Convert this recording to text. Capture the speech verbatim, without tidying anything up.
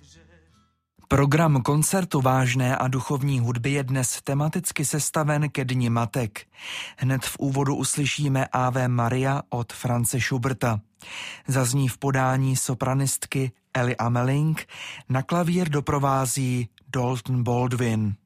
Program koncertu vážné a duchovní hudby je dnes tematicky sestaven ke Dni matek. Hned v úvodu uslyšíme Ave Maria od Franze Schuberta. Zazní v podání sopranistky Ellie Ameling, na klavír doprovází Dalton Baldwin.